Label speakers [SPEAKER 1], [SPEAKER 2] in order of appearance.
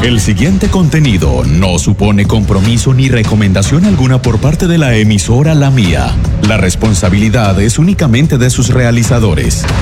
[SPEAKER 1] El siguiente contenido no supone compromiso ni recomendación alguna por parte de la emisora La Mía. La responsabilidad es únicamente de sus realizadores.